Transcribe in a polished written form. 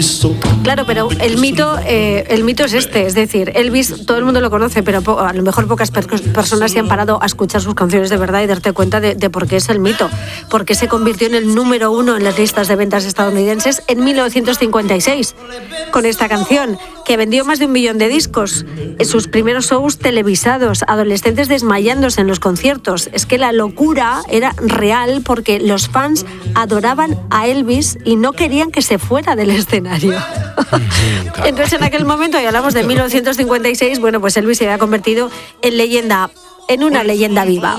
Claro, pero el mito es este, es decir, Elvis, todo el mundo lo conoce, pero a lo mejor pocas personas se han parado a escuchar sus canciones de verdad y darte cuenta de por qué es el mito, por qué se convirtió en el número 1 en las listas de ventas estadounidenses en 1956, con esta canción, que vendió más de 1 millón de discos, en sus primeros shows televisados, adolescentes desmayándose en los conciertos. Es que la locura era real porque los fans adoraban a Elvis y no querían que se fuera del escenario. Entonces, en aquel momento, y hablamos de 1956, bueno, pues Elvis se había convertido en una leyenda viva.